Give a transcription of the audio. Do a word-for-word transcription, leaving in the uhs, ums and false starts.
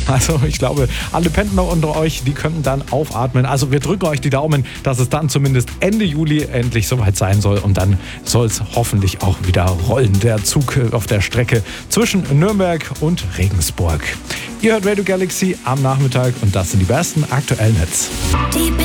Also ich glaube, alle Pendler unter euch, die könnten dann aufatmen. Also wir drücken euch die Daumen, dass es dann zumindest Ende Juli endlich soweit sein soll. Und dann soll es hoffentlich auch wieder rollen, der Zug auf der Strecke zwischen Nürnberg und Regensburg. Ihr hört Radio Galaxy am Nachmittag und das sind die besten aktuellen Hits.